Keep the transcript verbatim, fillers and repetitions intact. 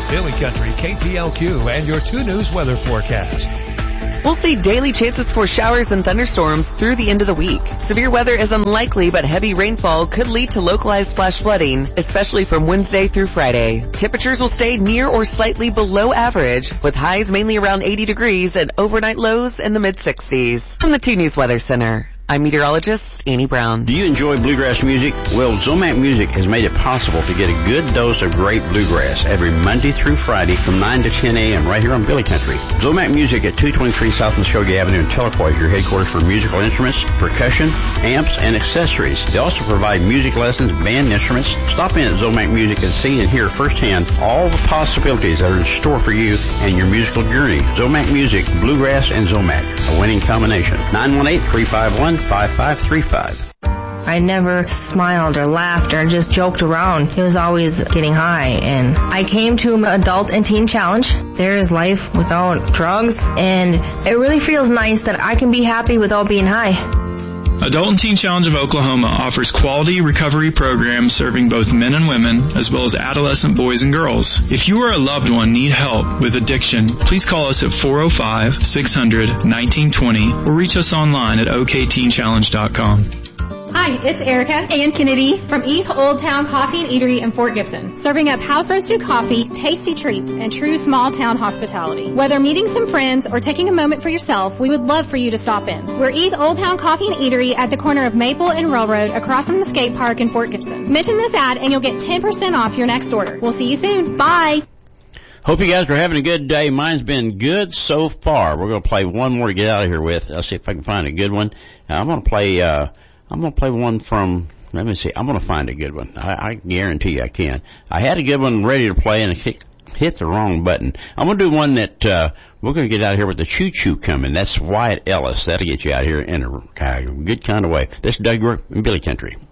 Billy Country, K P L Q, and your two News weather forecast. We'll see daily chances for showers and thunderstorms through the end of the week. Severe weather is unlikely, but heavy rainfall could lead to localized flash flooding, especially from Wednesday through Friday. Temperatures will stay near or slightly below average, with highs mainly around eighty degrees and overnight lows in the mid sixties. From the two News Weather Center, I'm meteorologist Annie Brown. Do you enjoy bluegrass music? Well, Zomac Music has made it possible to get a good dose of great bluegrass every Monday through Friday from nine to ten a.m. right here on Billy Country. Zomac Music at two twenty-three South Muskogee Avenue in Tahlequah is your headquarters for musical instruments, percussion, amps, and accessories. They also provide music lessons, band instruments. Stop in at Zomac Music and see and hear firsthand all the possibilities that are in store for you and your musical journey. Zomac Music, bluegrass, and Zomac, a winning combination. nine one eight, three five one, five five three five. I never smiled or laughed or just joked around. It was always getting high. And I came to an adult and teen challenge. There is life without drugs. And it really feels nice that I can be happy without being high. Adult and Teen Challenge of Oklahoma offers quality recovery programs serving both men and women, as well as adolescent boys and girls. If you or a loved one need help with addiction, please call us at four oh five, six hundred, nineteen twenty or reach us online at o k teen challenge dot com. Hi, it's Erica and Kennedy from East Old Town Coffee and Eatery in Fort Gibson, serving up house-roasted coffee, tasty treats, and true small-town hospitality. Whether meeting some friends or taking a moment for yourself, we would love for you to stop in. We're East Old Town Coffee and Eatery at the corner of Maple and Railroad across from the skate park in Fort Gibson. Mention this ad and you'll get ten percent off your next order. We'll see you soon. Bye! Hope you guys are having a good day. Mine's been good so far. We're going to play one more to get out of here with. I'll see if I can find a good one. Now, I'm going to play... uh I'm going to play one from, let me see, I'm going to find a good one. I, I guarantee you I can. I had a good one ready to play and it hit, hit the wrong button. I'm going to do one that, uh, we're going to get out of here with the choo-choo coming. That's Wyatt Ellis. That'll get you out of here in a uh, good kind of way. This is Doug York in Billy Country.